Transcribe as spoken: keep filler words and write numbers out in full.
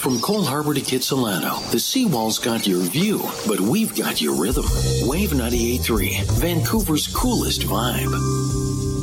From Cole Harbor to Kitsilano, the seawall's got your view, but we've got your rhythm. Wave ninety-eight point three, Vancouver's coolest vibe.